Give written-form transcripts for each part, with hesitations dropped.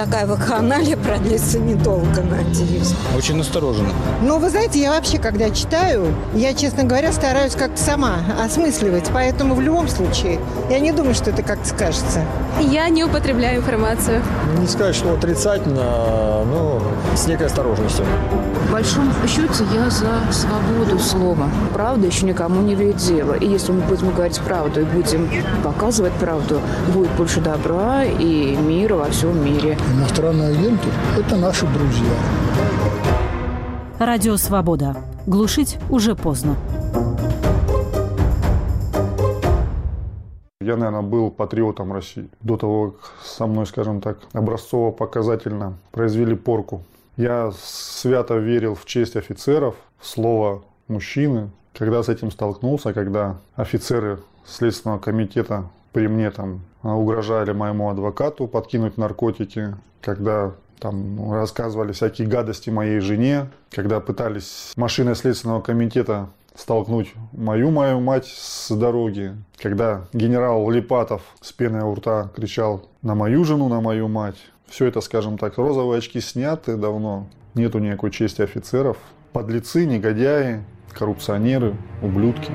такая вакханалия продлится недолго, надеюсь. Очень настороженно. Ну, вы знаете, я вообще, когда читаю, я, честно говоря, стараюсь как-то сама осмысливать. Поэтому в любом случае, я не думаю, что это как-то скажется. Я не употребляю информацию. Не сказать, что отрицательно, но с некой осторожностью. В большом счете я за свободу слова. Правда еще никому не имеет дела. И если мы будем говорить правду и будем показывать правду, будет больше добра и мира во всем мире. Иностранные агенты – это наши друзья. Радио «Свобода». Глушить уже поздно. Я, наверное, был патриотом России. До того, как со мной, скажем так, образцово-показательно произвели порку. Я свято верил в честь офицеров, в слово мужчины. Когда с этим столкнулся, когда офицеры Следственного комитета при мне там угрожали моему адвокату подкинуть наркотики, когда там рассказывали всякие гадости моей жене, когда пытались машиной Следственного комитета столкнуть мою мать с дороги, когда генерал Липатов с пеной у рта кричал на мою жену, на мою мать. Все это, скажем так, розовые очки сняты давно. Нету никакой чести офицеров. Подлецы, негодяи, коррупционеры, ублюдки.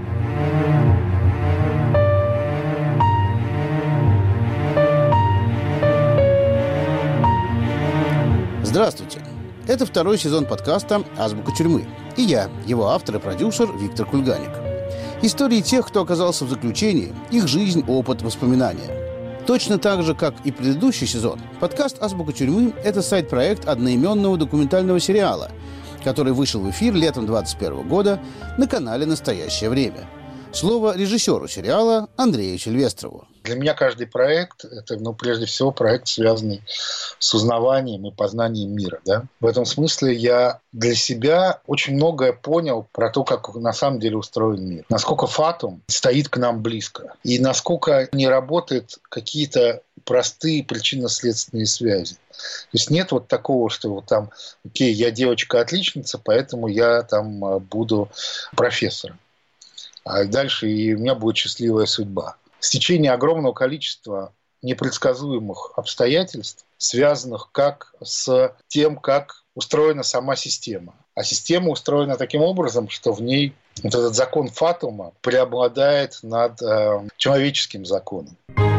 Здравствуйте! Это второй сезон подкаста «Азбука тюрьмы». И я, его автор и продюсер Виктор Кульганик. Истории тех, кто оказался в заключении, их жизнь, опыт, воспоминания. Точно так же, как и предыдущий сезон, подкаст «Азбука тюрьмы» – это сайт-проект одноименного документального сериала, который вышел в эфир летом 2021 года на канале «Настоящее время». Слово режиссеру сериала Андрею Сильвестрову. Для меня каждый проект – это, прежде всего, проект, связанный с узнаванием и познанием мира. Да? В этом смысле я для себя очень многое понял про то, как на самом деле устроен мир. Насколько фатум стоит к нам близко. И насколько не работают какие-то простые причинно-следственные связи. То есть нет вот такого, что вот там, окей, я девочка-отличница, поэтому я там буду профессором. А дальше и у меня будет счастливая судьба. Стечение огромного количества непредсказуемых обстоятельств, связанных как с тем, как устроена сама система. А система устроена таким образом, что в ней вот этот закон фатума преобладает над человеческим законом.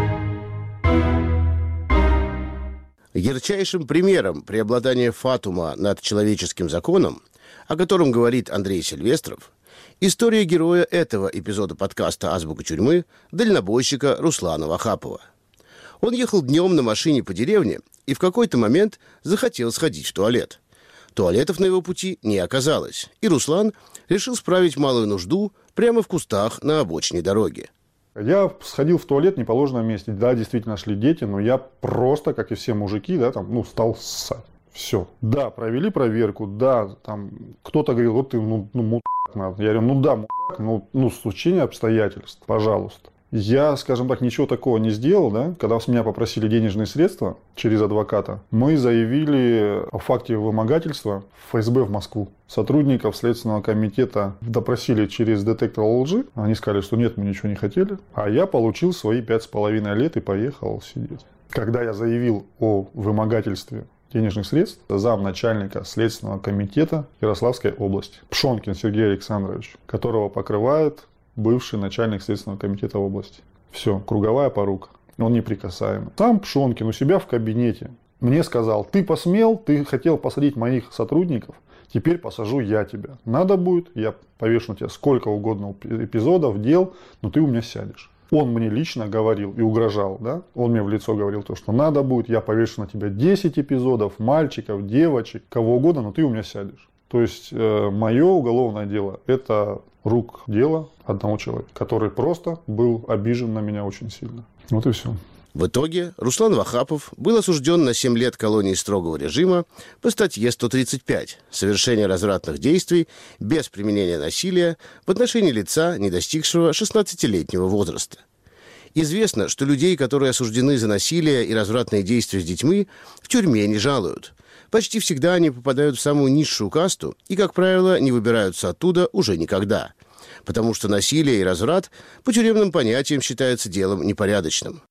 Ярчайшим примером преобладания фатума над человеческим законом, о котором говорит Андрей Сильвестров, история героя этого эпизода подкаста «Азбука тюрьмы» дальнобойщика Руслана Вахапова. Он ехал днем на машине по деревне и в какой-то момент захотел сходить в туалет. Туалетов на его пути не оказалось, и Руслан решил справить малую нужду прямо в кустах на обочине дороги. Я сходил в туалет в неположенном месте. Да, действительно шли дети, но я просто, как и все мужики, да, там, стал ссать. Все. Да, провели проверку, да, там кто-то говорил, вот ты, мудак надо. Я говорю, да, мудак, стечение обстоятельств, пожалуйста. Я, скажем так, ничего такого не сделал, да. Когда с меня попросили денежные средства через адвоката, мы заявили о факте вымогательства в ФСБ в Москву. Сотрудников Следственного комитета допросили через детектор лжи. Они сказали, что нет, мы ничего не хотели. А я получил свои 5,5 лет и поехал сидеть. Когда я заявил о вымогательстве денежных средств, замначальника Следственного комитета Ярославской области Пшонкин Сергей Александрович, которого покрывает бывший начальник Следственного комитета области. Все, круговая порука. Он неприкасаемый. Сам Пшонкин у себя в кабинете мне сказал, ты посмел, ты хотел посадить моих сотрудников, теперь посажу я тебя. Надо будет, я повешу на тебя сколько угодно эпизодов, дел, но ты у меня сядешь. Он мне лично говорил и угрожал, да? Он мне в лицо говорил то, что надо будет, я повешу на тебя 10 эпизодов, мальчиков, девочек, кого угодно, но ты у меня сядешь. То есть, мое уголовное дело – это рук дело одного человека, который просто был обижен на меня очень сильно. Вот и все. В итоге Руслан Вахапов был осужден на 7 лет колонии строгого режима по статье 135 «Совершение развратных действий без применения насилия в отношении лица, не достигшего 16-летнего возраста». Известно, что людей, которые осуждены за насилие и развратные действия с детьми, в тюрьме не жалуют. Почти всегда они попадают в самую низшую касту и, как правило, не выбираются оттуда уже никогда. Потому что насилие и разврат по тюремным понятиям считается делом непорядочным.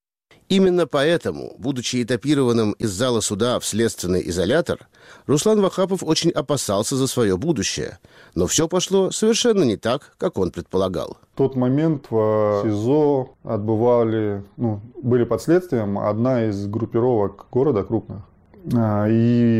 Именно поэтому, будучи этапированным из зала суда в следственный изолятор, Руслан Вахапов очень опасался за свое будущее. Но все пошло совершенно не так, как он предполагал. В тот момент в СИЗО были под следствием одна из группировок города крупных. И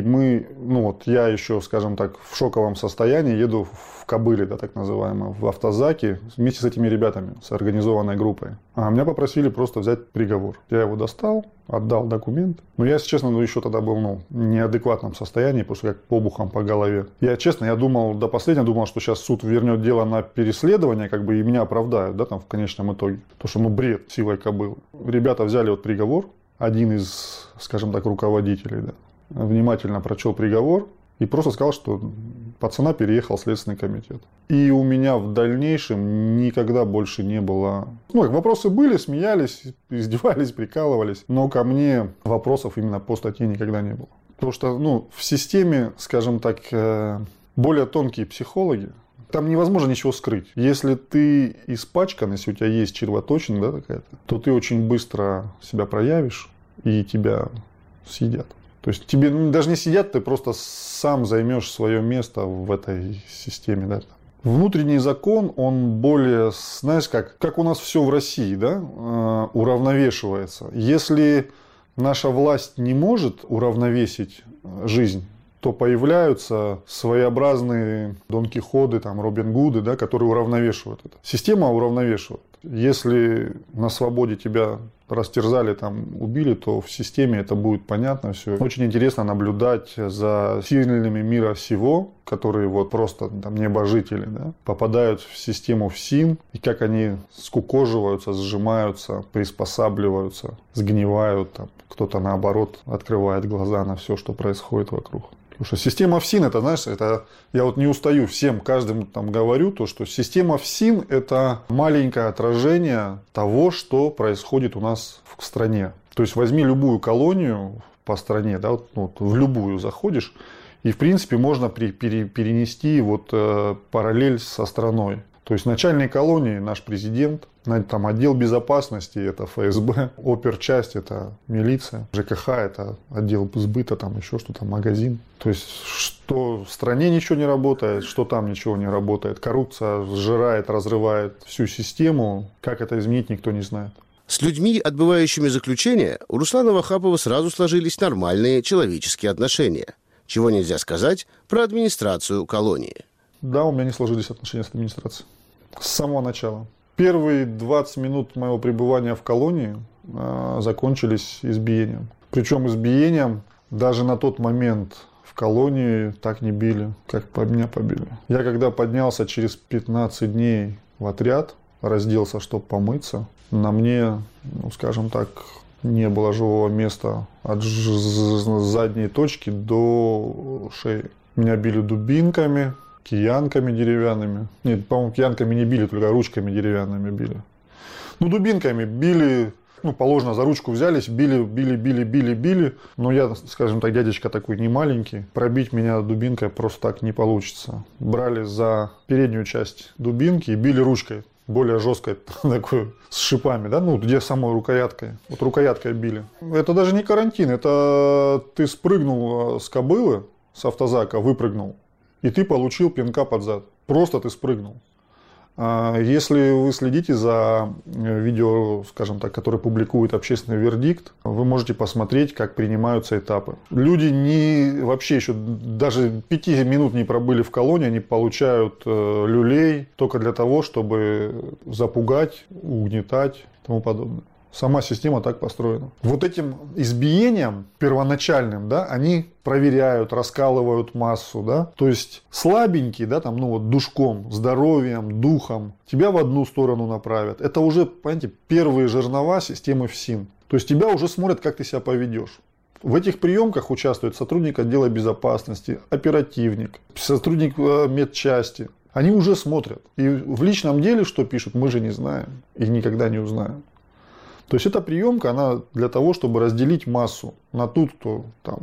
я еще, скажем так, в шоковом состоянии еду в кобыле, да, так называемой, в автозаке вместе с этими ребятами, с организованной группой. А меня попросили просто взять приговор. Я его достал, отдал документ. Но я, если честно, еще тогда был в неадекватном состоянии, просто как обухом по голове. Я думал, до последнего думал, что сейчас суд вернет дело на переследование, и меня оправдают, да, там, в конечном итоге. Потому что, бред силой кобылы. Ребята взяли приговор. Один из, скажем так, руководителей, да, внимательно прочел приговор и просто сказал, что пацана переехал в Следственный комитет. И у меня в дальнейшем никогда больше не было... вопросы были, смеялись, издевались, прикалывались, но ко мне вопросов именно по статье никогда не было. Потому что, в системе, скажем так, более тонкие психологи, там невозможно ничего скрыть. Если ты испачкан, если у тебя есть червоточина, да, какая-то, то ты очень быстро себя проявишь, и тебя съедят. То есть тебе даже не съедят, ты просто сам займешь свое место в этой системе. Да. Внутренний закон, он более, знаешь, как у нас все в России, да, уравновешивается. Если наша власть не может уравновесить жизнь, то появляются своеобразные Дон Кихоты, Робин Гуды, да, которые уравновешивают это. Система уравновешивает. Если на свободе тебя растерзали, убили, то в системе это будет понятно все. Очень интересно наблюдать за сильными мира сего, которые просто небожители, да, попадают в систему ФСИН, и как они скукоживаются, сжимаются, приспосабливаются, сгнивают. Кто-то, наоборот, открывает глаза на все, что происходит вокруг. Потому что система ФСИН, я не устаю всем, каждому говорю, что система ФСИН – это маленькое отражение того, что происходит у нас в стране. То есть возьми любую колонию по стране, да, в любую заходишь, и в принципе можно перенести параллель со страной. То есть в начальной колонии наш президент, отдел безопасности – это ФСБ, оперчасть – это милиция, ЖКХ – это отдел сбыта, еще что-то, магазин. То есть что в стране ничего не работает, что там ничего не работает. Коррупция сжирает, разрывает всю систему. Как это изменить, никто не знает. С людьми, отбывающими заключение, у Руслана Вахапова сразу сложились нормальные человеческие отношения. Чего нельзя сказать про администрацию колонии. Да, у меня не сложились отношения с администрацией. С самого начала. Первые 20 минут моего пребывания в колонии закончились избиением. Причем избиением даже на тот момент в колонии так не били, как меня побили. Я когда поднялся через 15 дней в отряд, разделся, чтобы помыться, на мне, скажем так, не было живого места от задней точки до шеи. Меня били дубинками, киянками деревянными. Нет, по-моему, киянками не били, только ручками деревянными били. Дубинками били, положено, за ручку взялись, били. Но я, скажем так, дядечка такой не маленький. Пробить меня дубинкой просто так не получится. Брали за переднюю часть дубинки и били ручкой. Более жесткой, такой, с шипами, да, где самой рукояткой. Рукояткой били. Это даже не карантин, это ты спрыгнул с кобылы, с автозака, выпрыгнул. И ты получил пинка под зад. Просто ты спрыгнул. Если вы следите за видео, скажем так, которое публикует общественный вердикт, вы можете посмотреть, как принимаются этапы. Люди вообще еще даже 5 минут не пробыли в колонии, они получают люлей только для того, чтобы запугать, угнетать и тому подобное. Сама система так построена. Этим избиением первоначальным, да, они проверяют, раскалывают массу, да. То есть слабенький, да, душком, здоровьем, духом тебя в одну сторону направят. Это уже, понимаете, первые жернова системы ФСИН. То есть тебя уже смотрят, как ты себя поведешь. В этих приемках участвует сотрудник отдела безопасности, оперативник, сотрудник медчасти. Они уже смотрят. И в личном деле, что пишут, мы же не знаем и никогда не узнаем. То есть эта приемка, она для того, чтобы разделить массу на ту, кто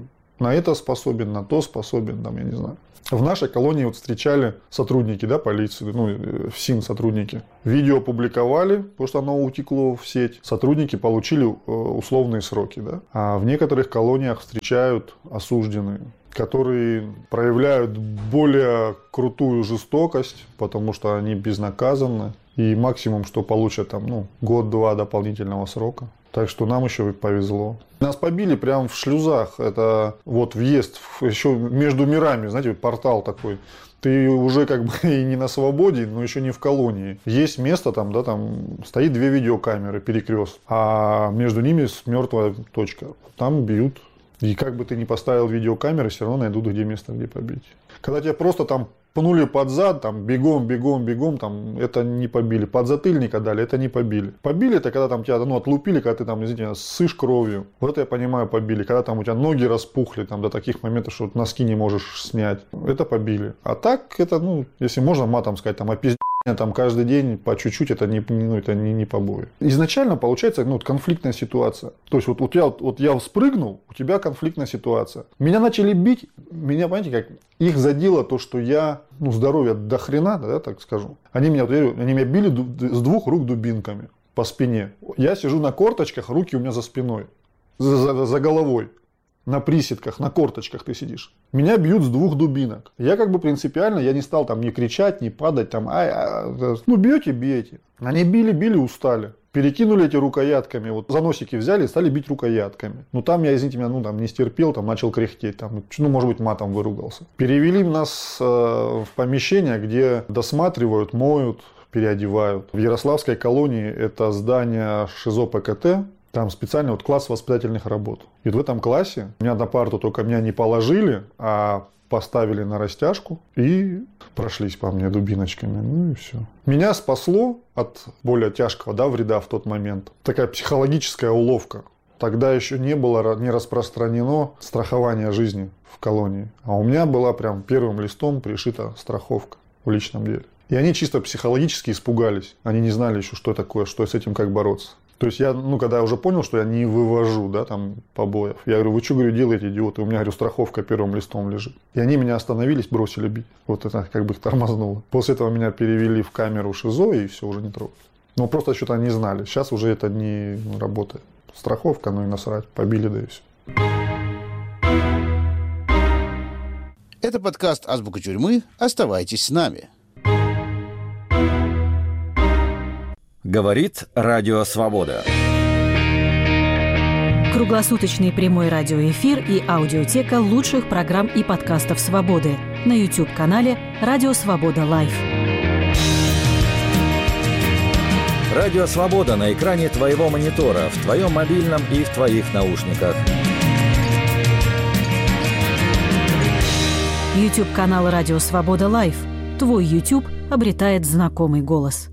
на это способен, на то способен, там, я не знаю. В нашей колонии вот встречали сотрудники, да, полиции, ну, ФСИН сотрудники. Видео опубликовали, потому что оно утекло в сеть. Сотрудники получили условные сроки, да. А в некоторых колониях встречают осужденные, которые проявляют более крутую жестокость, потому что они безнаказанны. И максимум, что получат, там, ну, год-два дополнительного срока. Так что нам еще повезло. Нас побили прямо в шлюзах. Это вот въезд еще между мирами, знаете, портал такой. Ты уже как бы и не на свободе, но еще не в колонии. Есть место там, да, там стоит 2 видеокамеры, перекрест, а между ними мертвая точка. Там бьют. И как бы ты ни поставил видеокамеры, все равно найдут, где место, где побить. Когда тебя просто там пнули под зад, там, бегом, там, это не побили. Подзатыльника дали, это не побили. Побили, это когда там тебя, ну, отлупили, когда ты там, извините, ссышь кровью. Вот это я понимаю, побили. Когда там у тебя ноги распухли, там, до таких моментов, что носки не можешь снять. Это побили. А так, это, ну, если можно матом сказать, там, там каждый день по чуть-чуть, это не побои. Изначально получается, ну, конфликтная ситуация. То есть вот я спрыгнул, у тебя конфликтная ситуация. Меня начали бить, меня, понимаете, как их задело то, что я, ну, здоровья до хрена, да, так скажу. Они меня били с 2 рук дубинками по спине. Я сижу на корточках, руки у меня за спиной, за головой. На приседках, на корточках ты сидишь. Меня бьют с 2 дубинок. Я как бы принципиально, я не стал там ни кричать, ни падать, там, ну, бьете. Они били, устали. Перекинули эти рукоятками, вот за носики взяли и стали бить рукоятками. Ну, там я, извините меня, ну, там не стерпел, там начал кряхтеть, там, ну, может быть, матом выругался. Перевели нас в помещение, где досматривают, моют, переодевают. В Ярославской колонии это здание ШИЗО ПКТ. Там специально вот класс воспитательных работ. И в этом классе меня на парту только меня не положили, а поставили на растяжку и прошлись по мне дубиночками. Ну и все. Меня спасло от более тяжкого, да, вреда в тот момент. Такая психологическая уловка. Тогда еще не распространено страхование жизни в колонии. А у меня была прям первым листом пришита страховка в личном деле. И они чисто психологически испугались. Они не знали еще, что такое, что с этим как бороться. То есть я, ну, когда я уже понял, что я не вывожу, да, там, побоев, я говорю, вы что, говорю, делаете, идиоты? У меня, говорю, страховка первым листом лежит. И они меня остановились, бросили бить. Вот это как бы их тормознуло. После этого меня перевели в камеру ШИЗО, и все, уже не трогали. Но просто что-то не знали. Сейчас уже это не работает. Страховка, ну и насрать, побили, да и все. Это подкаст «Азбука тюрьмы». Оставайтесь с нами. Говорит Радио Свобода. Круглосуточный прямой радиоэфир и аудиотека лучших программ и подкастов «Свободы» на YouTube-канале «Радио Свобода Лайв». Радио Свобода на экране твоего монитора, в твоем мобильном и в твоих наушниках. YouTube-канал «Радио Свобода Лайв». Твой YouTube обретает знакомый голос.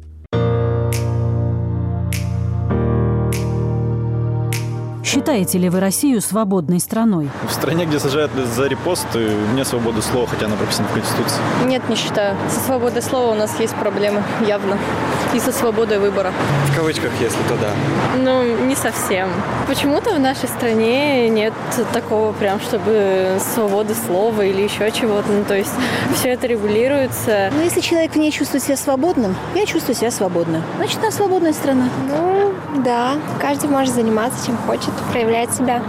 Считаете ли вы Россию свободной страной? В стране, где сажают за репосты, нет свободы слова, хотя она прописана в Конституции. Нет, не считаю. Со свободой слова у нас есть проблемы, явно. И со свободой выбора. В кавычках, если то да. Ну, не совсем. Почему-то в нашей стране нет такого прям, чтобы свободы слова или еще чего-то. Ну, то есть все это регулируется. Ну, если человек в ней чувствует себя свободным, я чувствую себя свободно. Значит, она свободная страна. Ну, да. Каждый может заниматься чем хочет, проявлять себя.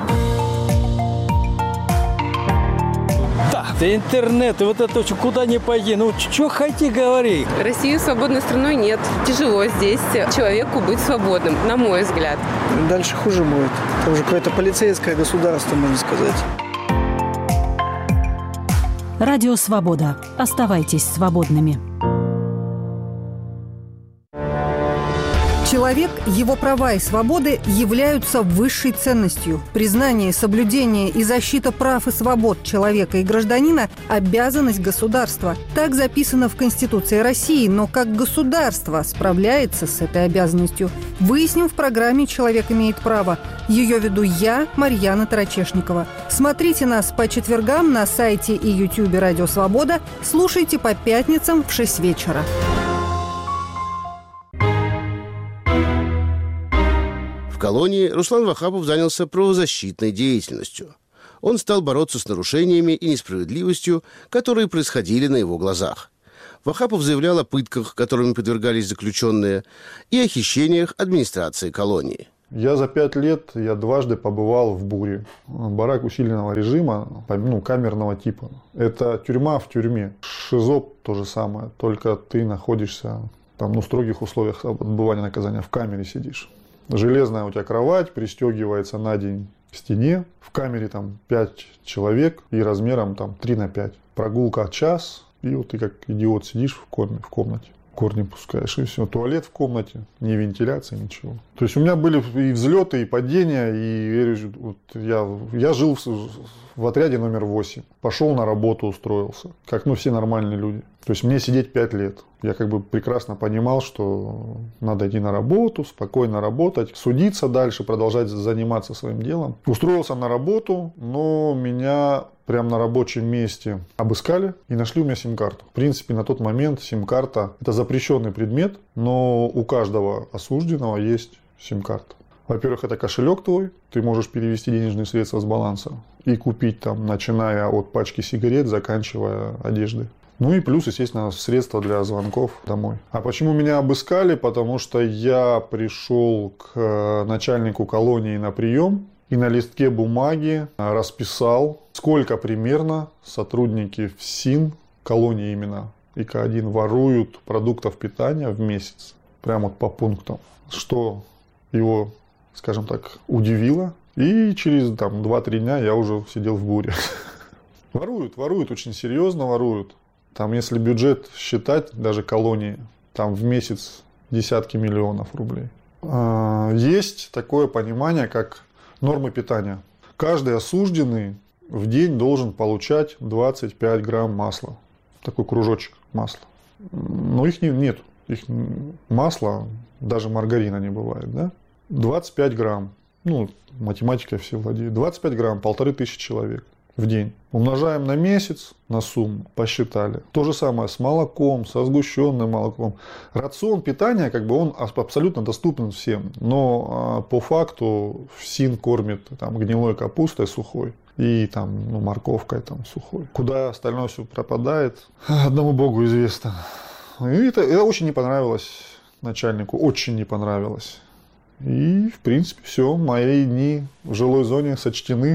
Да, интернет, и вот это куда ни пойди, ну что хоти говори. Россию свободной страной нет. Тяжело здесь человеку быть свободным, на мой взгляд. Дальше хуже будет. Это уже какое-то полицейское государство, можно сказать. Радио Свобода. Оставайтесь свободными. Человек, его права и свободы являются высшей ценностью. Признание, соблюдение и защита прав и свобод человека и гражданина – обязанность государства. Так записано в Конституции России, но как государство справляется с этой обязанностью, выясним в программе «Человек имеет право». Ее веду я, Марьяна Тарачешникова. Смотрите нас по четвергам на сайте и ютубе «Радио Свобода». Слушайте по пятницам в 6 вечера. В колонии Руслан Вахапов занялся правозащитной деятельностью. Он стал бороться с нарушениями и несправедливостью, которые происходили на его глазах. Вахапов заявлял о пытках, которыми подвергались заключенные, и о хищениях администрации колонии. Я за 5 лет дважды побывал в Буре. Барак усиленного режима, камерного типа. Это тюрьма в тюрьме. ШИЗО то же самое, только ты находишься в строгих условиях отбывания наказания. В камере сидишь. Железная у тебя кровать, пристегивается на день к стене. В камере 5 человек и размером 3×5. Прогулка час, и вот ты как идиот сидишь в комнате. Корни пускаешь, и все. Туалет в комнате, ни вентиляции, ничего. То есть у меня были и взлеты, и падения, и я жил в отряде номер 8. Пошел на работу, устроился, как все нормальные люди. То есть мне сидеть 5 лет. Я прекрасно понимал, что надо идти на работу, спокойно работать, судиться дальше, продолжать заниматься своим делом. Устроился на работу, но меня прямо на рабочем месте обыскали и нашли у меня сим-карту. В принципе, на тот момент сим-карта – это запрещенный предмет, но у каждого осужденного есть сим-карта. Во-первых, это кошелек твой, ты можешь перевести денежные средства с баланса и купить начиная от пачки сигарет, заканчивая одеждой. Ну и плюс, естественно, средства для звонков домой. А почему меня обыскали? Потому что я пришел к начальнику колонии на прием и на листке бумаги расписал, сколько примерно сотрудники ФСИН, колонии именно ИК-1, воруют продуктов питания в месяц. Прямо по пунктам. Что его, скажем так, удивило. И через 2-3 дня я уже сидел в Буре. Воруют, очень серьезно воруют. Если бюджет считать, даже колонии, в месяц десятки миллионов рублей. Есть такое понимание, как нормы питания. Каждый осужденный в день должен получать 25 грамм масла. Такой кружочек масла. Но их нет. Их масла, даже маргарина не бывает. Да? 25 грамм. Математика все владеет. 25 грамм, 1500 человек в день. Умножаем на месяц, на сумму, посчитали. То же самое с молоком, со сгущенным молоком. Рацион питания, он абсолютно доступен всем. Но по факту ФСИН кормит гнилой капустой сухой и морковкой сухой. Куда остальное все пропадает, одному Богу известно. И это очень не понравилось начальнику, очень не понравилось. И, в принципе, все, мои дни в жилой зоне сочтены.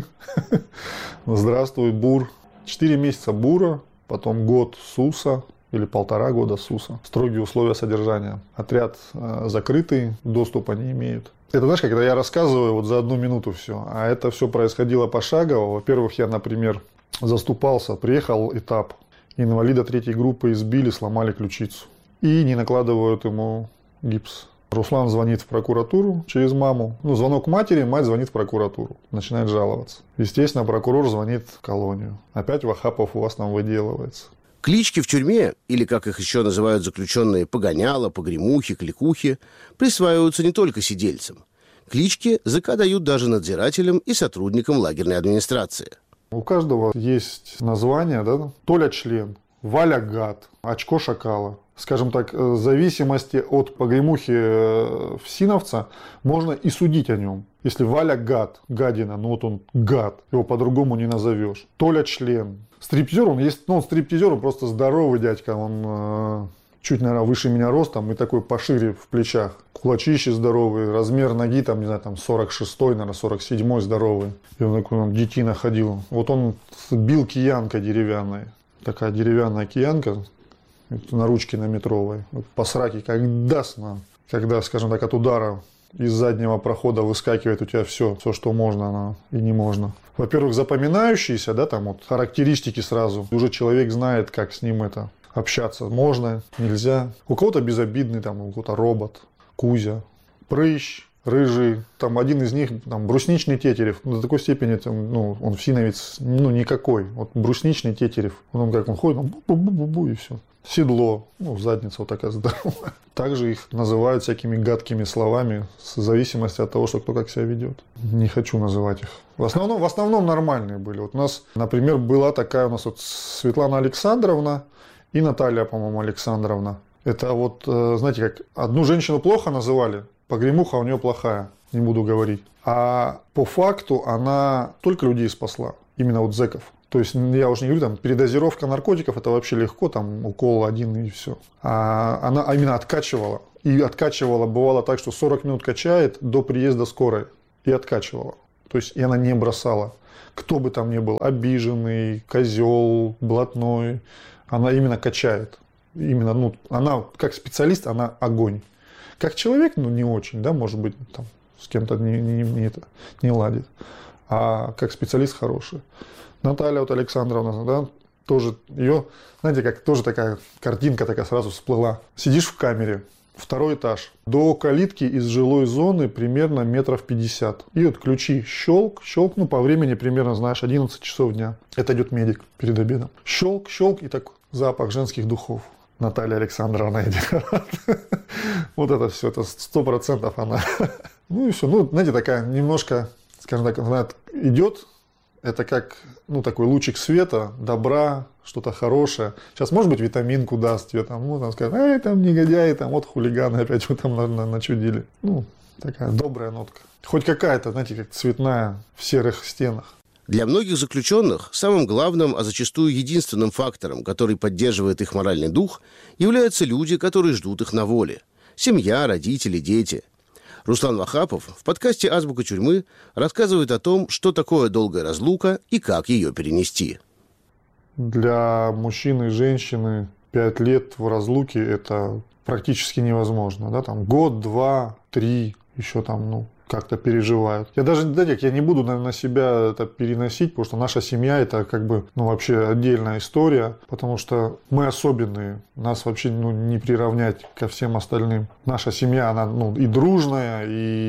Здравствуй, Бур. 4 месяца Бура, потом год СУСа, или 1,5 года СУСа. Строгие условия содержания. Отряд закрытый, доступа не имеют. Это, знаешь, когда я рассказываю за 1 минуту все, а это все происходило пошагово. Во-первых, я, например, заступался, приехал этап. Инвалида 3-й группы избили, сломали ключицу. И не накладывают ему гипс. Руслан звонит в прокуратуру через маму. Звонок матери, мать звонит в прокуратуру. Начинает жаловаться. Естественно, прокурор звонит в колонию. Опять Вахапов у вас выделывается. Клички в тюрьме, или, как их еще называют заключенные, погоняла, погремухи, кликухи, присваиваются не только сидельцам. Клички ЗК дают даже надзирателям и сотрудникам лагерной администрации. У каждого есть название, да? Толя член, Валя гад, очко шакала. Скажем так, в зависимости от погремухи ФСИНовца можно и судить о нем. Если Валя гад, гадина, он гад, его по-другому не назовешь. Толя член. Стриптизер, он стриптизер, он просто здоровый дядька, он чуть, наверное, выше меня ростом и такой пошире в плечах. Кулачище здоровый, размер ноги, 46-й, наверное, 47-й здоровый. И он такой, детина ходил. Вот он бил киянкой деревянной. Такая деревянная киянка на ручке на метровой. Вот по сраке как даст нам. Когда, скажем так, от удара из заднего прохода выскакивает у тебя все, что можно и не можно. Во-первых, запоминающиеся, характеристики сразу. Уже человек знает, как с ним общаться. Можно, нельзя. У кого-то безобидный, у кого-то робот, Кузя, прыщ, рыжий. Один из них, брусничный Тетерев. До такой степени, он ФСИНовец, никакой. Вот брусничный Тетерев. Он ходит, бу-бу-бу-бу, и все. Седло, задница вот такая здоровая. Также их называют всякими гадкими словами, в зависимости от того, что кто как себя ведет. Не хочу называть их. В основном нормальные были. Вот у нас, например, была такая Светлана Александровна и Наталья, по-моему, Александровна. Это знаете, как одну женщину плохо называли, погремуха у нее плохая, не буду говорить. А по факту она только людей спасла. именно от зэков. То есть я уже не говорю, там, передозировка наркотиков, это вообще легко, там, укол один и все. А она именно откачивала. И откачивала, бывало так, что 40 минут качает до приезда скорой. И откачивала. То есть и она не бросала. Кто бы там ни был, обиженный, козел, блатной, она именно качает. Именно, ну, она как специалист, она огонь. Как человек, ну, не очень, да, может быть, там, с кем-то не ладит. А как специалист хороший. Наталья вот Александровна, да, тоже ее, знаете, как тоже такая картинка такая сразу всплыла. Сидишь в камере, 2-й этаж. До калитки из жилой зоны примерно 50 метров. И вот ключи щелк, ну, по времени примерно, знаешь, 11 часов дня. Это идет медик перед обедом. Щелк, и так запах женских духов. Наталья Александровна идет. Вот это все, это 100% она. Ну и все. Ну, знаете, такая немножко, скажем так, она идет. Это как, ну, такой лучик света, добра, что-то хорошее. Сейчас, может быть, витаминку даст тебе, там, ну, там сказать, там негодяи, там, вот хулиганы опять что там начудили. Ну, такая добрая нотка. Хоть какая-то, знаете, как цветная в серых стенах. Для многих заключенных самым главным, а зачастую единственным фактором, который поддерживает их моральный дух, являются люди, которые ждут их на воле. Семья, родители, дети. Руслан Вахапов в подкасте «Азбука тюрьмы» рассказывает о том, что такое долгая разлука и как ее перенести. Для мужчины и женщины 5 лет в разлуке – это практически невозможно. Да? Там, год, 2, 3 еще там, ну, как-то переживают. Я даже, я не буду на себя это переносить, потому что наша семья – это как бы, ну, вообще отдельная история, потому что мы особенные, нас вообще, ну, не приравнять ко всем остальным. Наша семья, она, ну, и дружная,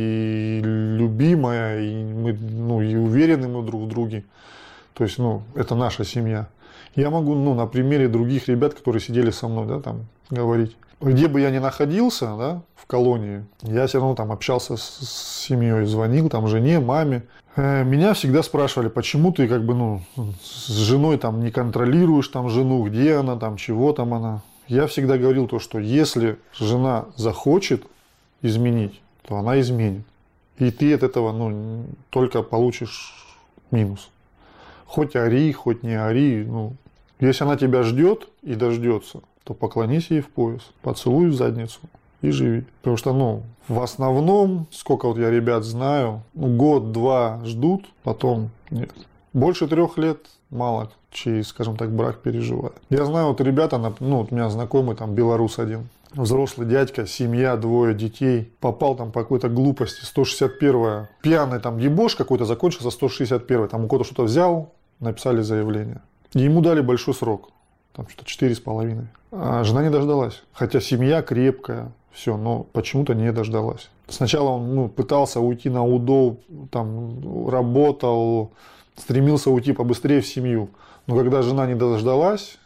и любимая, и мы, ну, и уверены мы друг в друге. То есть, ну, это наша семья. Я могу, ну, на примере других ребят, которые сидели со мной, да, там, говорить. Где бы я ни находился, да, в колонии, я все равно там общался с семьей, звонил там жене, маме. Меня всегда спрашивали, почему ты как бы, ну, с женой там не контролируешь там жену, где она там, чего там она. Я всегда говорил то, что если жена захочет изменить, то она изменит. И ты от этого, ну, только получишь минус. Хоть ори, хоть не ори, ну, если она тебя ждет и дождется, то поклонись ей в пояс, поцелуй в задницу и живи. Потому что, ну, в основном, сколько вот я ребят знаю, ну, год-два ждут, потом нет. Больше 3 лет мало чей, скажем так, брак переживает. Я знаю, вот ребята, ну, вот у меня знакомый, там, белорус один, взрослый дядька, семья, 2 детей, попал там по какой-то глупости, 161-я, пьяный там ебош какой-то, закончился 161-й, там у кого-то что-то взял, написали заявление. И ему дали большой срок, там что-то 4,5. А жена не дождалась, хотя семья крепкая, все, но почему-то не дождалась. Сначала он, ну, пытался уйти на УДО, там, работал, стремился уйти побыстрее в семью. Но когда жена не дождалась,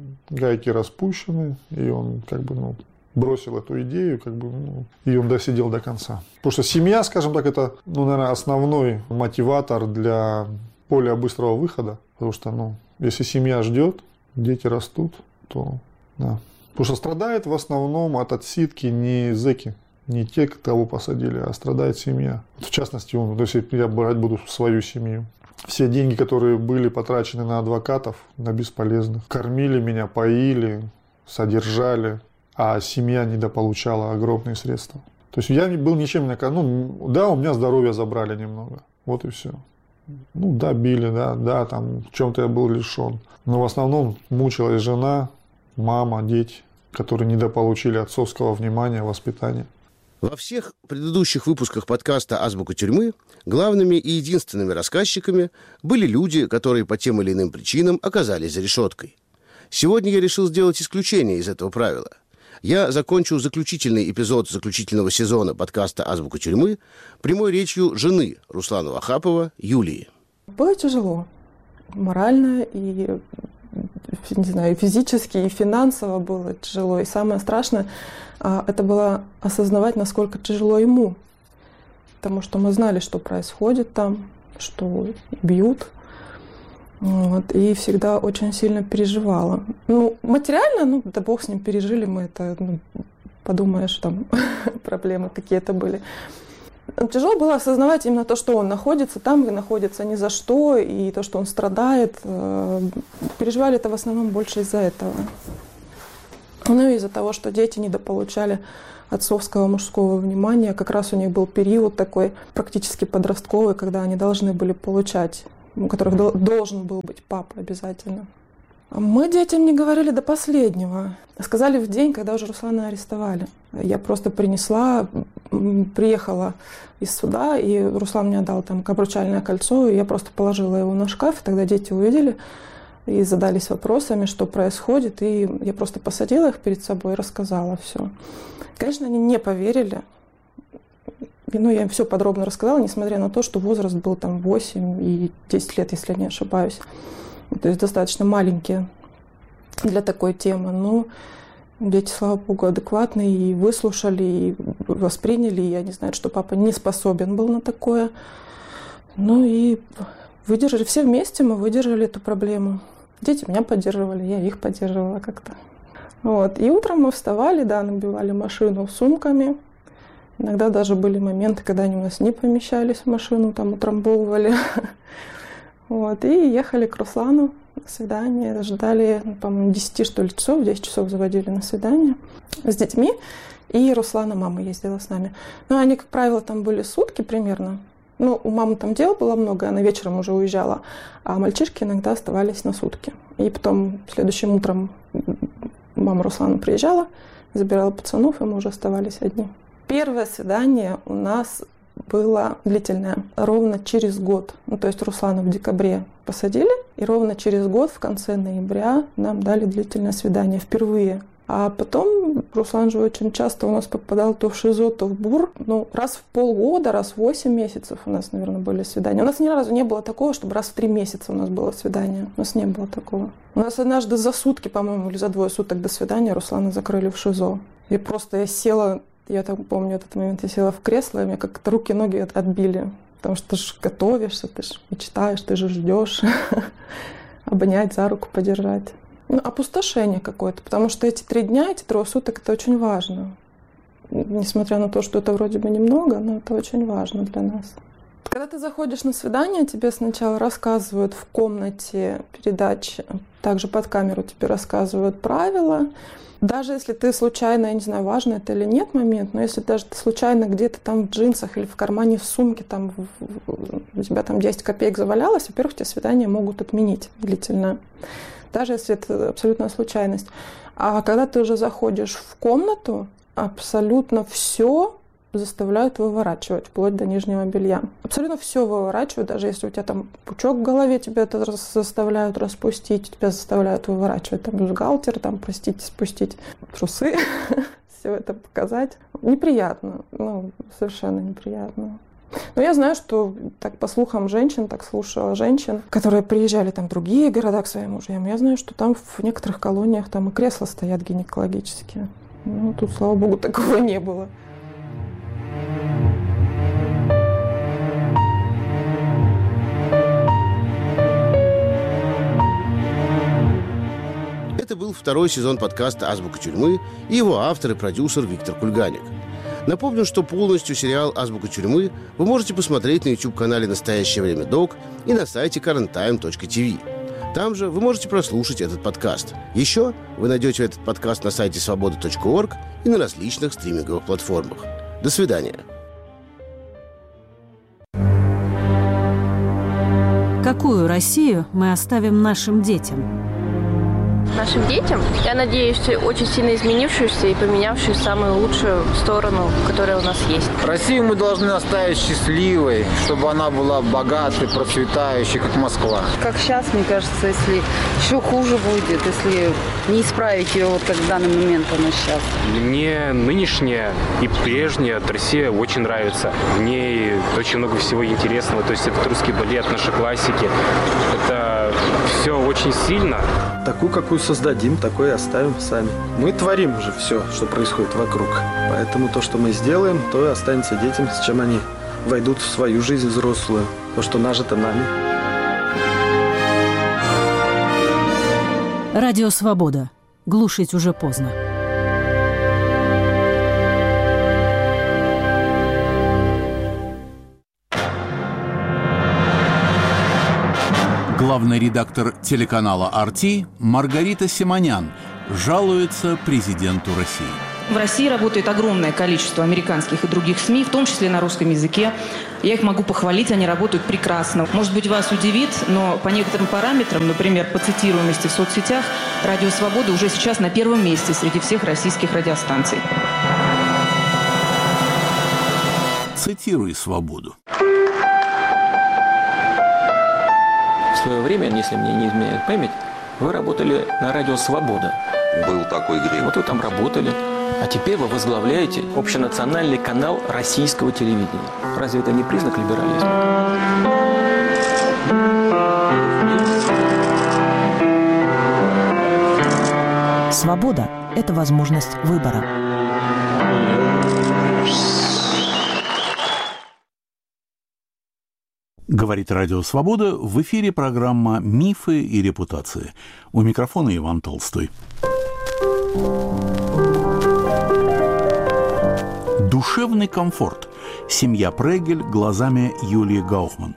гайки распущены, и он как бы, ну, бросил эту идею, как бы, ну, и он досидел до конца. Потому что семья, скажем так, это, ну, наверное, основной мотиватор для более быстрого выхода. Потому что, ну, если семья ждет, дети растут, то да. Потому что страдает в основном от отсидки не зэки, не те, кого посадили, а страдает семья. В частности, он, то есть я брать буду свою семью. Все деньги, которые были потрачены на адвокатов, на бесполезных. Кормили меня, поили, содержали, а семья недополучала огромные средства. То есть я был ничем не... Ну, да, у меня здоровье забрали немного. Вот и все. Ну, да, били, да, там в чем-то я был лишен. Но в основном мучилась жена, мама, дети, которые недополучили отцовского внимания, воспитания. Во всех предыдущих выпусках подкаста «Азбука тюрьмы» главными и единственными рассказчиками были люди, которые по тем или иным причинам оказались за решеткой. Сегодня я решил сделать исключение из этого правила. Я закончу заключительный эпизод заключительного сезона подкаста «Азбука тюрьмы» прямой речью жены Руслана Вахапова, Юлии. Было тяжело. Морально и, не знаю, физически, и финансово было тяжело. И самое страшное, это было осознавать, насколько тяжело ему. Потому что мы знали, что происходит там, что бьют. Вот, и всегда очень сильно переживала. Ну, материально, ну, да бог с ним, пережили мы это, ну, подумаешь, там проблемы какие-то были. Тяжело было осознавать именно то, что он находится там и находится ни за что, и то, что он страдает. Переживали это в основном больше из-за этого. Ну и из-за того, что дети недополучали отцовского мужского внимания. Как раз у них был период такой практически подростковый, когда они должны были получать, у которых должен был быть папа обязательно. Мы детям не говорили до последнего. Сказали в день, когда уже Руслана арестовали. Я просто приехала из суда, и Руслан мне отдал там обручальное кольцо, и я просто положила его на шкаф, и тогда дети увидели и задались вопросами, что происходит, и я просто посадила их перед собой и рассказала все. Конечно, они не поверили. Ну, я им все подробно рассказала, несмотря на то, что возраст был там 8 и 10 лет, если я не ошибаюсь. То есть достаточно маленькие для такой темы. Но дети, слава богу, адекватные и выслушали, и восприняли. И они знают, что папа не способен был на такое. Ну и выдержали. Все вместе мы выдержали эту проблему. Дети меня поддерживали, я их поддерживала как-то. Вот. И утром мы вставали, да, набивали машину сумками. Иногда даже были моменты, когда они у нас не помещались в машину, там утрамбовывали. Вот, и ехали к Руслану на свидание. Ждали, по-моему, 10, что ли, часов. 10 часов заводили на свидание с детьми. И Руслана мама ездила с нами. Ну, они, как правило, там были сутки примерно. Ну, у мамы там дел было много, она вечером уже уезжала. А мальчишки иногда оставались на сутки. И потом следующим утром мама Руслана приезжала, забирала пацанов, и мы уже оставались одни. Первое свидание у нас было длительное, ровно через год. Ну, то есть Руслана в декабре посадили, и ровно через год, в конце ноября, нам дали длительное свидание впервые. А потом Руслан же очень часто у нас попадал то в ШИЗО, то в БУР. Ну, раз в полгода, раз в 8 месяцев у нас, наверное, были свидания. У нас ни разу не было такого, чтобы раз в 3 месяца у нас было свидание. У нас не было такого. У нас однажды за сутки, по-моему, или за 2 суток до свидания Руслана закрыли в ШИЗО. И просто я села, я так помню этот момент, я села в кресло, и мне как-то руки-ноги отбили. Потому что ты же готовишься, ты же мечтаешь, ты же ждешь обнять, за руку подержать. Ну, опустошение какое-то, потому что эти 3 дня, эти 3 суток, это очень важно. Несмотря на то, что это вроде бы немного, но это очень важно для нас. Когда ты заходишь на свидание, тебе сначала рассказывают в комнате передачи, также под камеру тебе рассказывают правила. Даже если ты случайно, я не знаю, важно это или нет момент, но если даже ты случайно где-то там в джинсах или в кармане в сумке, там у тебя там 10 копеек завалялось, во-первых, тебе свидание могут отменить длительное. Даже если это абсолютная случайность. А когда ты уже заходишь в комнату, абсолютно все заставляют выворачивать, вплоть до нижнего белья. Абсолютно все выворачивают, даже если у тебя там пучок в голове, тебя это заставляют распустить, тебя заставляют выворачивать там бюстгальтер, там, простите, спустить трусы, все это показать. Неприятно, ну, совершенно неприятно. Но я знаю, что так по слухам женщин, так слушала женщин, которые приезжали там в другие города к своим мужьям. Я знаю, что там в некоторых колониях там и кресла стоят гинекологические. Ну, тут, слава богу, такого не было. Это был 2-й сезон подкаста «Азбука тюрьмы» и его автор и продюсер Виктор Кульганик. Напомню, что полностью сериал «Азбука тюрьмы» вы можете посмотреть на YouTube-канале «Настоящее время Док» и на сайте currenttime.tv. Там же вы можете прослушать этот подкаст. Еще вы найдете этот подкаст на сайте свобода.орг и на различных стриминговых платформах. До свидания. Какую Россию мы оставим нашим детям? Нашим детям, я надеюсь, очень сильно изменившуюся и поменявшую самую лучшую сторону, которая у нас есть. Россию мы должны оставить счастливой, чтобы она была богатой, процветающей, как Москва. Как сейчас, мне кажется, если еще хуже будет, если не исправить ее, вот как в данный момент она сейчас. Мне нынешняя и прежняя Россия очень нравится. В ней очень много всего интересного. То есть это русский балет, наши классики. Это все очень сильно. Такую, какую создадим, такой и оставим сами. Мы творим уже все, что происходит вокруг. Поэтому то, что мы сделаем, то и останется детям, с чем они войдут в свою жизнь взрослую. То, что нажито нами. Радио «Свобода». Глушить уже поздно. Главный редактор телеканала «RT» Маргарита Симонян жалуется президенту России. В России работает огромное количество американских и других СМИ, в том числе на русском языке. Я их могу похвалить, они работают прекрасно. Может быть, вас удивит, но по некоторым параметрам, например, по цитируемости в соцсетях, «Радио Свобода» уже сейчас на первом месте среди всех российских радиостанций. Цитируй «Свободу». В свое время, если мне не изменяет память, вы работали на радио «Свобода». Был такой грех. Вот вы там работали. А теперь вы возглавляете общенациональный канал российского телевидения. Разве это не признак либерализма? Свобода – это возможность выбора. Говорит Радио Свобода, в эфире программа «Мифы и репутации». У микрофона Иван Толстой. Душевный комфорт. Семья Прегель глазами Юлии Гаухман.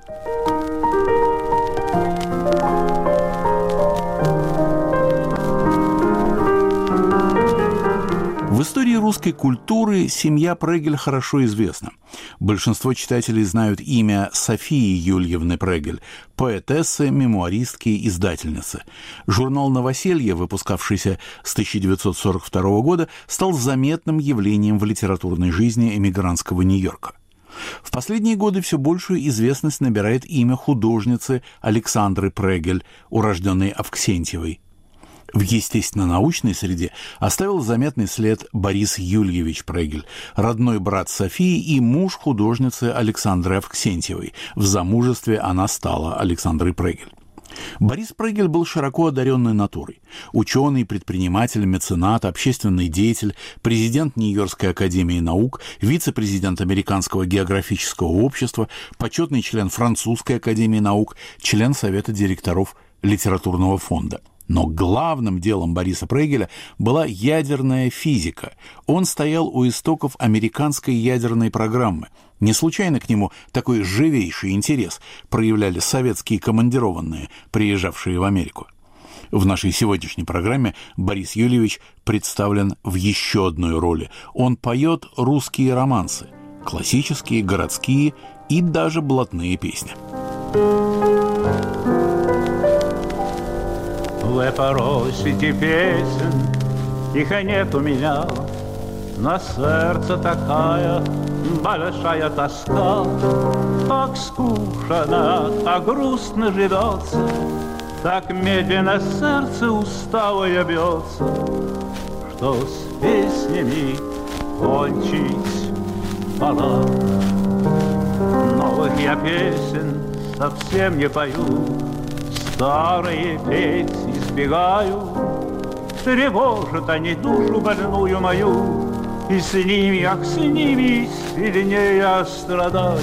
В истории русской культуры семья Прегель хорошо известна. Большинство читателей знают имя Софии Юльевны Прегель, поэтессы, мемуаристки, издательницы. Журнал «Новоселье», выпускавшийся с 1942 года, стал заметным явлением в литературной жизни эмигрантского Нью-Йорка. В последние годы все большую известность набирает имя художницы Александры Прегель, урожденной Авксентьевой. В естественно-научной среде оставил заметный след Борис Юльевич Прегель, родной брат Софии и муж художницы Александры Авксентьевой. В замужестве она стала Александрой Прегель. Борис Прегель был широко одаренной натурой. Ученый, предприниматель, меценат, общественный деятель, президент Нью-Йоркской академии наук, вице-президент Американского географического общества, почетный член Французской академии наук, член Совета директоров литературного фонда. Но главным делом Бориса Прегеля была ядерная физика. Он стоял у истоков американской ядерной программы. Не случайно к нему такой живейший интерес проявляли советские командированные, приезжавшие в Америку. В нашей сегодняшней программе Борис Юльевич представлен в еще одной роли. Он поет русские романсы, классические, городские и даже блатные песни. Вы просите песен, их нет у меня, на сердце такая большая тоска. Так скучно, так грустно живется, так медленно сердце усталое бьется, что с песнями кончить пора. Новых я песен совсем не пою, старые петь избегаю. Тревожат они душу больную мою, и с ними, ах, с ними сильнее я страдаю.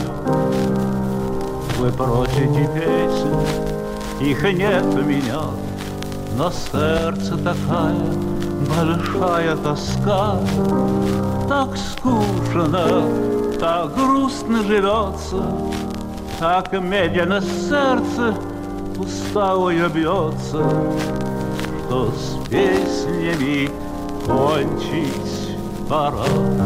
Вы просите песен, их нет у меня, но сердце такая большая тоска. Так скучно, так грустно живется, так медленно сердце усталое бьется, что с песнями кончить пора.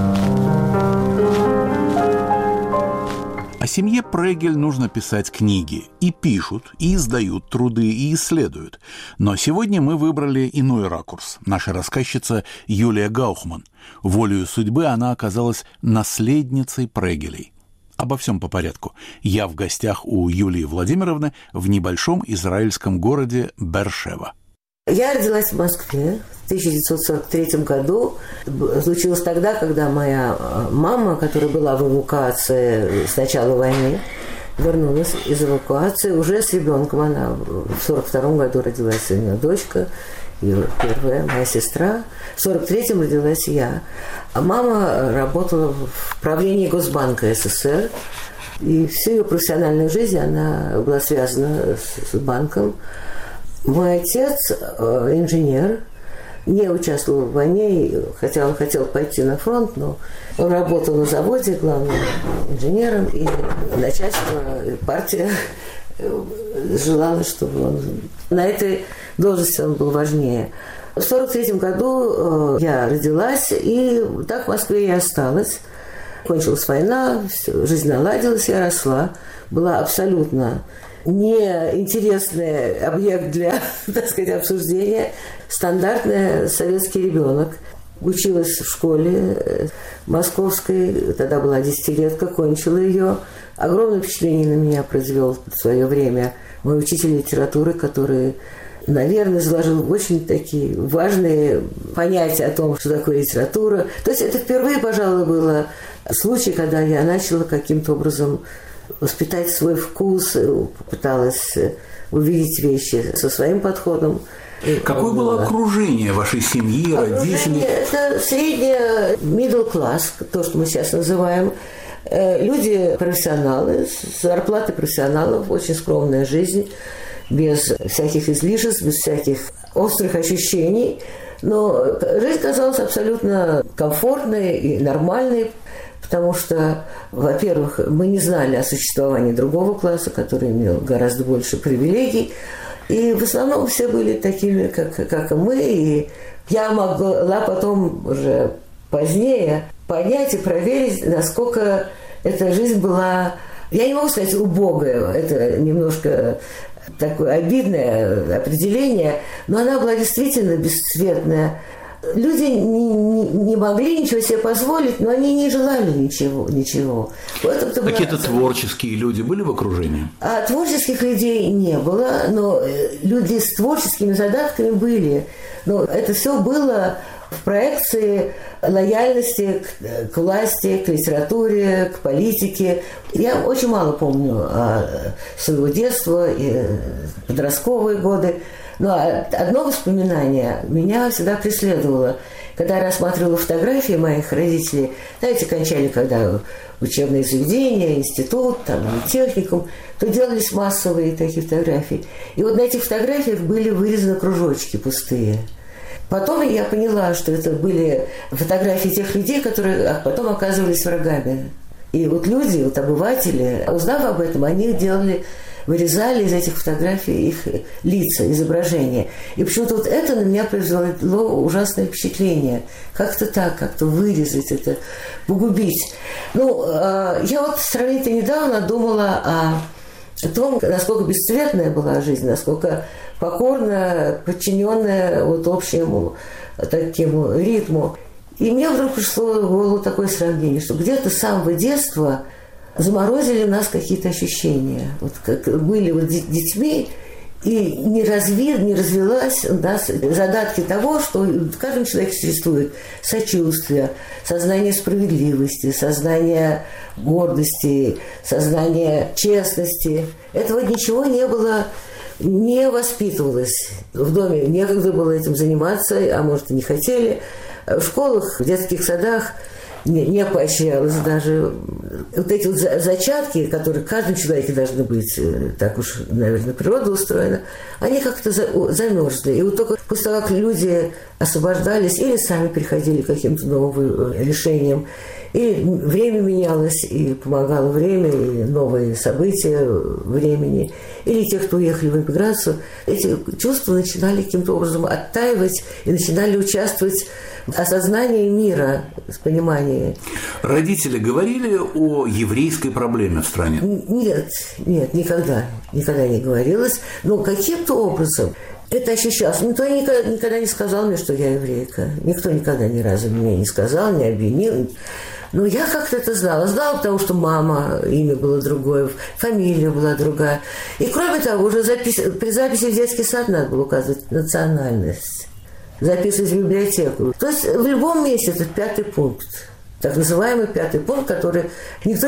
О семье Прегель нужно писать книги. И пишут, и издают труды, и исследуют. Но сегодня мы выбрали иной ракурс. Наша рассказчица Юлия Гаухман. Волею судьбы она оказалась наследницей Прегелей. Обо всем по порядку. Я в гостях у Юлии Владимировны в небольшом израильском городе Беэр-Шева. Я родилась в Москве в 1943 году. Случилось тогда, когда моя мама, которая была в эвакуации с начала войны, вернулась из эвакуации уже с ребенком. Она в 1942 году родилась у нее дочка, ее первая, моя сестра. В 1943 родилась я. А мама работала в правлении Госбанка СССР. И всю ее профессиональную жизнь она была связана с банком. Мой отец, инженер, не участвовал в войне, хотя он хотел пойти на фронт, но он работал на заводе главным инженером, и начальство, партия желала, чтобы он на этой должности он был важнее. В 1943 году я родилась, и так в Москве я осталась. Кончилась война, жизнь наладилась, я росла. Была абсолютно неинтересный объект для, так сказать, обсуждения. Стандартный советский ребенок. Училась в школе московской, тогда была десятилетка, кончила ее. Огромное впечатление на меня произвел в свое время мой учитель литературы, который, наверное, заложил очень такие важные понятия о том, что такое литература. То есть это впервые, пожалуй, было случай, когда я начала каким-то образом воспитать свой вкус, попыталась увидеть вещи со своим подходом. Какое было окружение вашей семьи, родителей? Это среднее middle class, то, что мы сейчас называем. Люди профессионалы, с зарплатой профессионалов, очень скромная жизнь, без всяких излишеств, без всяких острых ощущений. Но жизнь казалась абсолютно комфортной и нормальной, потому что, во-первых, мы не знали о существовании другого класса, который имел гораздо больше привилегий. И в основном все были такими, как и мы. И я могла потом уже позднее понять и проверить, насколько эта жизнь была, я не могу сказать убогая, это немножко такое обидное определение, но она была действительно бесцветная. Люди не могли ничего себе позволить, но они не желали ничего. Какие-то творческие люди были в окружении? Творческих людей не было, но люди с творческими задатками были. Но это все было в проекции лояльности к власти, к литературе, к политике. Я очень мало помню своего детства и подростковые годы. Но одно воспоминание меня всегда преследовало. Когда я рассматривала фотографии моих родителей, знаете, кончали когда учебные заведения, институт, там, техникум, то делались массовые такие фотографии. И вот на этих фотографиях были вырезаны кружочки пустые. Потом я поняла, что это были фотографии тех людей, которые потом оказывались врагами. И вот люди, вот обыватели, узнав об этом, они вырезали из этих фотографий их лица, изображения. И почему-то вот это на меня произвело ужасное впечатление. Как-то так, как-то вырезать это, погубить. Я вот сравнительно недавно думала о том, насколько бесцветная была жизнь, насколько покорно подчиненная вот общему такому ритму. И мне вдруг пришло в голову такое сравнение, что где-то с самого детства заморозили в нас какие-то ощущения. Вот как были вот детьми, и не развилась у нас задатки того, что в каждом человеке существует сочувствие, сознание справедливости, сознание гордости, сознание честности. Этого ничего не было, не воспитывалось. В доме некогда было этим заниматься, а может и не хотели. В школах, в детских садах не поощрялось даже. Вот эти вот зачатки, которые в каждом человеке должны быть, так уж, наверное, природа устроена, они как-то замерзли. И вот только после того, как люди освобождались или сами приходили к каким-то новым решениям, и время менялось, и помогало время, и новые события времени, или те, кто уехали в эмиграцию, эти чувства начинали каким-то образом оттаивать и начинали участвовать в осознании мира, в понимании. Родители говорили о еврейской проблеме в стране? Нет, никогда не говорилось. Но каким-то образом это ощущалось. Никто никогда не сказал мне, что я еврейка. Никто никогда ни разу мне не сказал, не обвинил. Но я как-то это знала. Знала, потому что мама, имя было другое, фамилия была другая. И кроме того, уже при записи в детский сад надо было указывать национальность. Записывать в библиотеку. То есть в любом месте этот 5-й пункт. Так называемый 5-й пункт, который никто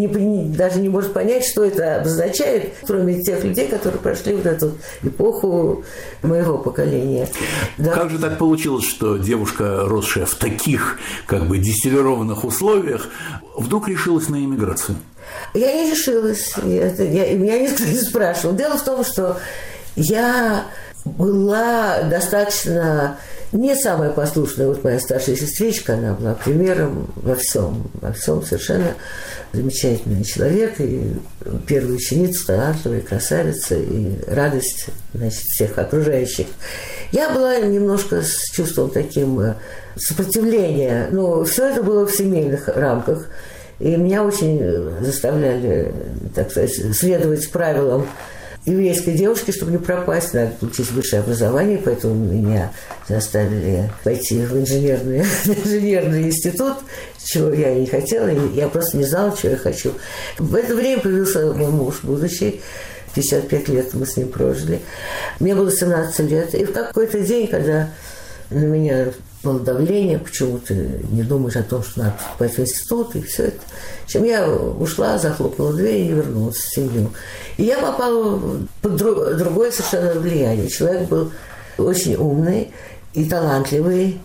даже не может понять, что это обозначает, кроме тех людей, которые прошли вот эту эпоху моего поколения. Да. Как же так получилось, что девушка, росшая в таких дистиллированных условиях, вдруг решилась на эмиграцию? Я не решилась. Меня никто не спрашивал. Дело в том, что я была достаточно Не самая послушная, вот моя старшая сестричка, она была примером во всем совершенно замечательный человек, и первая ученица, талантливая, красавица, и радость, значит, всех окружающих. Я была немножко с чувством таким сопротивления, но все это было в семейных рамках, и меня очень заставляли, так сказать, следовать правилам еврейской девушки, чтобы не пропасть, надо получить высшее образование, поэтому меня заставили пойти в инженерный институт, чего я не хотела, и я просто не знала, чего я хочу. В это время появился мой муж будущий, 55 лет мы с ним прожили. Мне было 17 лет, и в какой-то день, когда на меня было давление, почему ты не думаешь о том, что надо поступать в институт, и все это. Чем я ушла, захлопнула дверь и не вернулась в семью. И я попала под другое совершенно влияние. Человек был очень умный и талантливый,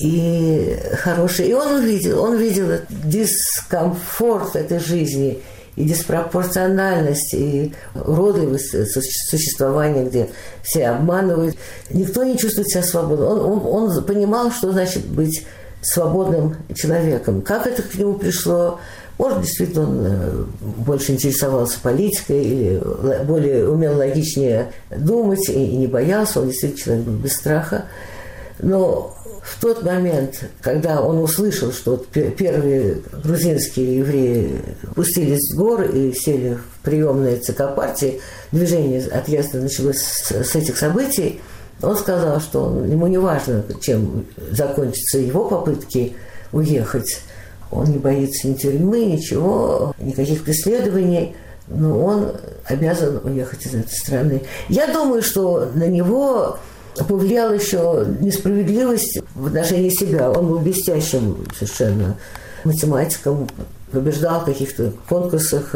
и хороший. И он увидел дискомфорт этой жизни, и диспропорциональность, и уродливость существования, где все обманывают. Никто не чувствует себя свободным. Он понимал, что значит быть свободным человеком. Как это к нему пришло? Может, действительно, он больше интересовался политикой или более умел логичнее думать и не боялся. Он действительно человек был без страха. Но в тот момент, когда он услышал, что вот первые грузинские евреи пустились в гор и сели в приемные ЦК партии, движение отъезда началось с этих событий, он сказал, что ему не важно, чем закончатся его попытки уехать. Он не боится ни тюрьмы, ничего, никаких преследований, но он обязан уехать из этой страны. Я думаю, что на него повлияла еще несправедливость в отношении себя. Он был блестящим совершенно математиком, побеждал в каких-то конкурсах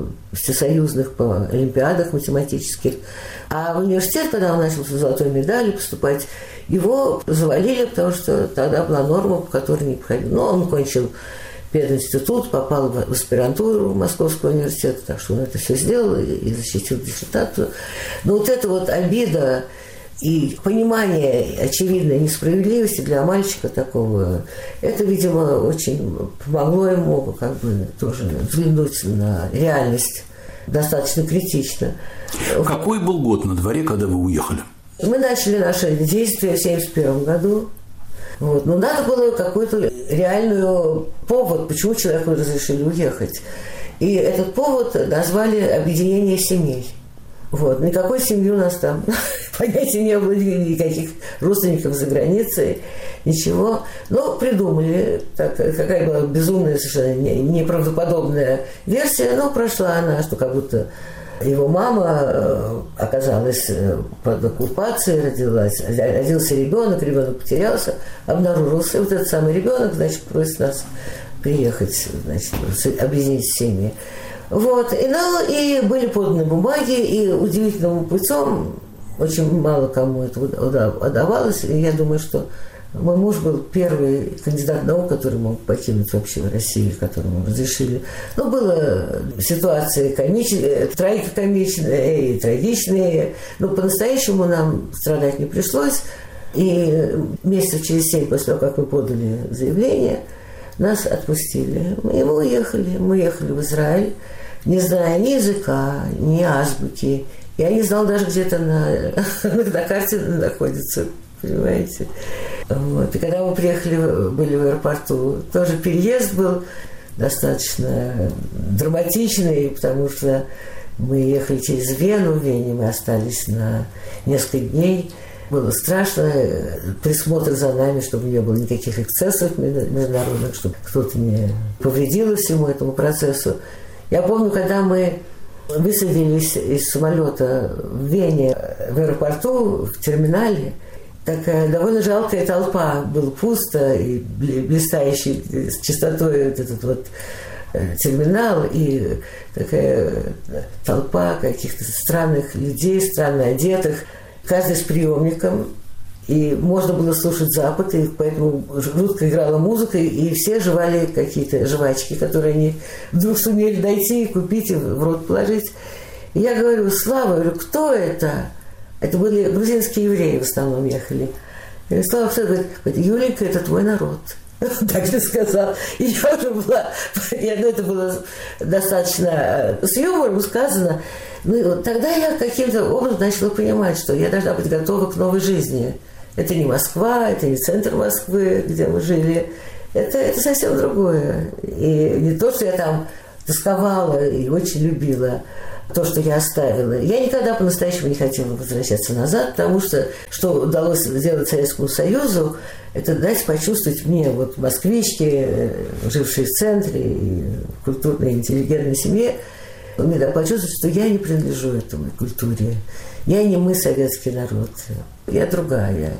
всесоюзных по олимпиадах математических. А в университет, когда он начал с золотой медалью поступать, его завалили, потому что тогда была норма, по которой не проходил. Но он кончил пединститут, попал в аспирантуру Московского университета, так что он это все сделал и защитил диссертацию. Но вот эта вот обида и понимание очевидной несправедливости для мальчика такого, это, видимо, очень помогло ему как бы тоже взглянуть на реальность достаточно критично. Какой был год на дворе, когда вы уехали? Мы начали наши действия в 1971 году. Вот. Но надо было какой-то реальный повод, почему человеку разрешили уехать. И этот повод назвали «Объединение семей». Вот. Никакой семьи у нас там понятия не было, никаких родственников за границей, ничего. Но придумали, так, какая была безумная, совершенно неправдоподобная версия, но прошла она, что как будто его мама оказалась под оккупацией, родился ребенок потерялся, обнаружился. И вот этот самый ребенок, значит, просит нас приехать, значит, объединить семьи. Вот. И были поданы бумаги, и удивительным путем, очень мало кому это удавалось, и я думаю, что мой муж был первый кандидат наук, который мог покинуть вообще Россию, которому разрешили. Ну, была ситуация трагикомичная и трагичная, но по-настоящему нам страдать не пришлось. И месяца через 7 после того, как мы подали заявление, нас отпустили. И мы уехали. Мы уехали в Израиль, не зная ни языка, ни азбуки. Я не знал даже, где это на карте находится, понимаете. Вот. И когда мы приехали, были в аэропорту, тоже переезд был достаточно драматичный, потому что мы ехали через Вену, в Вене мы остались на несколько дней. Было страшно, присмотр за нами, чтобы не было никаких эксцессов международных, чтобы кто-то не повредил всему этому процессу. Я помню, когда мы высадились из самолета в Вене, в аэропорту, в терминале, такая довольно жалкая толпа, было пусто и блистающий с чистотой вот этот вот терминал, и такая толпа каких-то странных людей, странно одетых, каждый с приемником, и можно было слушать Запад, и поэтому жутко играла музыка, и все жевали какие-то жвачки, которые они вдруг сумели дойти и купить, и в рот положить. И я говорю: Слава, говорю, кто это? Это были грузинские евреи в основном ехали. Ярослав Александрович говорит: Юленька, это твой народ. Так же сказал. И я уже была, это было достаточно с юмором сказано. Ну и вот тогда я каким-то образом начала понимать, что я должна быть готова к новой жизни. Это не Москва, это не центр Москвы, где мы жили. Это совсем другое. И не то, что я там тосковала и очень любила то, что я оставила. Я никогда по-настоящему не хотела возвращаться назад, потому что удалось сделать Советскому Союзу, это дать почувствовать мне, вот москвичке, жившей в центре, и в культурной, интеллигентной семье, мне дать почувствовать, что я не принадлежу этой культуре. Я не мы, советский народ. Я другая.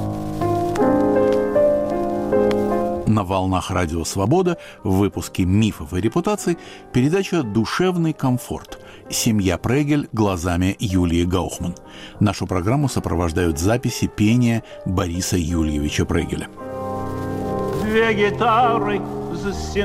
На волнах Радио Свобода в выпуске «Мифов и репутаций» передача «Душевный комфорт. Семья Прегель глазами Юлии Гаухман». Нашу программу сопровождают записи пения Бориса Юльевича Прегеля. Две гитары за